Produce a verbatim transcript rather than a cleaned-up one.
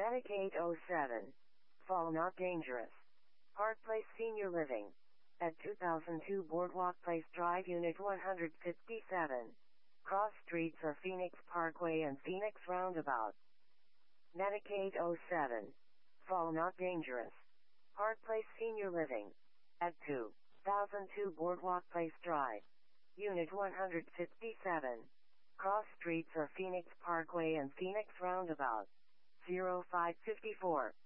Medicaid oh seven. Fall not dangerous. Park Place Senior Living. At two thousand two Boardwalk Place Drive, Unit one hundred fifty-seven. Cross streets are Phoenix Parkway and Phoenix Roundabout. Medicaid oh seven. Fall not dangerous. Park Place Senior Living. At two thousand two Boardwalk Place Drive. Unit one hundred fifty-seven. Cross streets are Phoenix Parkway and Phoenix Roundabout. zero five five four.